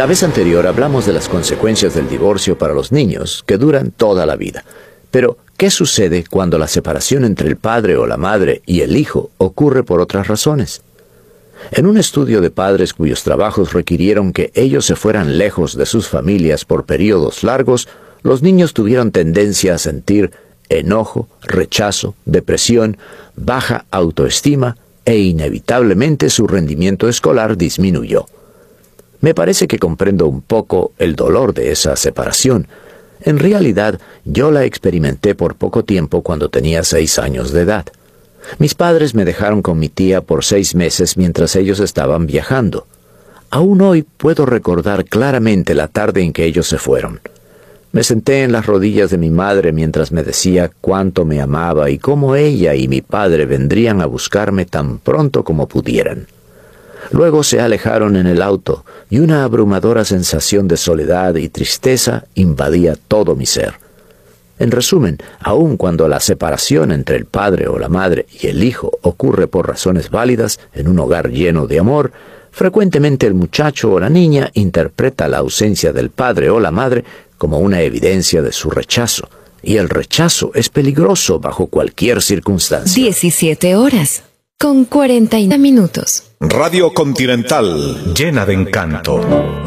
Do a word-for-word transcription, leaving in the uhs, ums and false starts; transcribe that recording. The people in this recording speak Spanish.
la vez anterior hablamos de las consecuencias del divorcio para los niños, que duran toda la vida. Pero, ¿qué sucede cuando la separación entre el padre o la madre y el hijo ocurre por otras razones? En un estudio de padres cuyos trabajos requirieron que ellos se fueran lejos de sus familias por periodos largos, los niños tuvieron tendencia a sentir enojo, rechazo, depresión, baja autoestima e inevitablemente su rendimiento escolar disminuyó. Me parece que comprendo un poco el dolor de esa separación. En realidad, yo la experimenté por poco tiempo cuando tenía seis años de edad. Mis padres me dejaron con mi tía por seis meses mientras ellos estaban viajando. Aún hoy puedo recordar claramente la tarde en que ellos se fueron. Me senté en las rodillas de mi madre mientras me decía cuánto me amaba y cómo ella y mi padre vendrían a buscarme tan pronto como pudieran. Luego se alejaron en el auto y una abrumadora sensación de soledad y tristeza invadía todo mi ser. En resumen, aun cuando la separación entre el padre o la madre y el hijo ocurre por razones válidas en un hogar lleno de amor, frecuentemente el muchacho o la niña interpreta la ausencia del padre o la madre como una evidencia de su rechazo, y el rechazo es peligroso bajo cualquier circunstancia. diecisiete horas, con cuarenta minutos. Radio Continental, llena de encanto.